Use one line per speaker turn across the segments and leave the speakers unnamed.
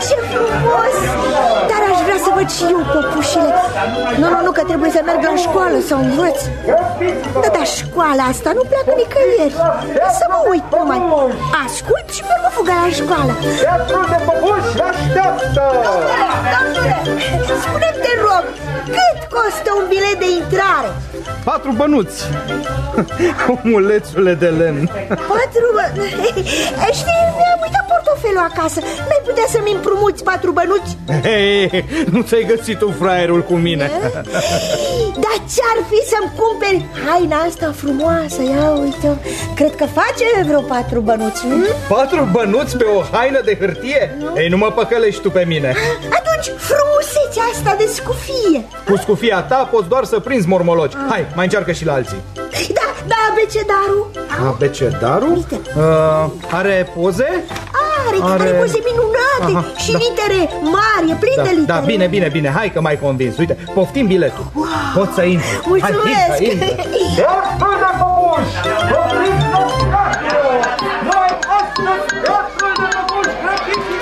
Ce frumos! Dar aș vrea să văd și eu păpușile. Nu, că trebuie să merg la școală să învăț. Dar școala asta nu pleacă nicăieri. Să mă uit numai. Ascult și pe mă fugă la școală.
Teatrul de păpuși așteaptă!
Domnule, spune-mi, te rog, cât costă un bilet de intrare?
4 bănuți. Omulețule de lemn.
4 bănuți? Știi, mi-am uitat portofelul acasă. N-ai putea să-mi împrumuți 4 bănuți?
Hei, nu ți-ai găsit tu fraierul cu mine.
Dar ce-ar fi să-mi cumperi haina asta frumoasă? Ia uite, cred că face vreo 4 bănuți.
4 bănuți pe o haină de hârtie? Ei, nu mă păcălești tu pe mine.
Atunci frumusețea asta de scufie.
Cu scufia ta poți doar să prinzi mormoloci. Hai, mai încearcă și la alții.
Da, abecedarul.
Abecedarul? Are poze?
Are poze minunate. Și litere mari, e plin de litere.
Da, bine, hai că m-ai convins. Uite, poftim biletul. Poți să intri.
Mulțumesc.
Hai, intră.
Teatrul de păpuși! Opriți nominație! Noi astăzi teatrul de păpuși grăbiți!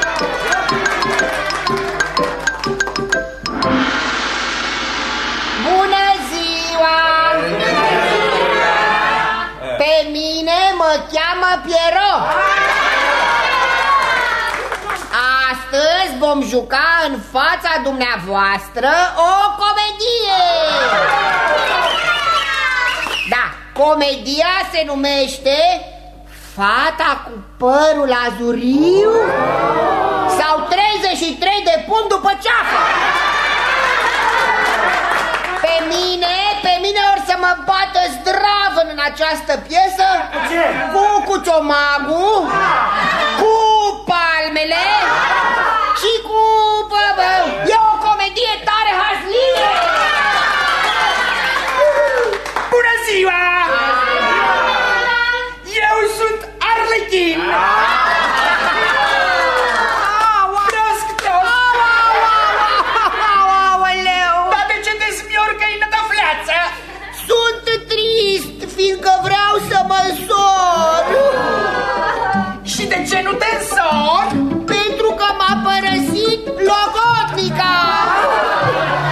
Bună ziua! Pe mine mă cheamă Piero. Astăzi vom juca în fața dumneavoastră o comedie. Da, comedia se numește Fata cu părul azuriu sau 33 de pumni după ceafă. Pe mine or să mă bată zdravăn în această piesă. Cu cuciomagul, cu palmele și cu... E o comedie tare hazlie.
Bună ziua! Eu sunt Arlechin. Dar de ce te-ți miorcă-i nădăfleață?
Sunt trist, fiindcă vreau să mă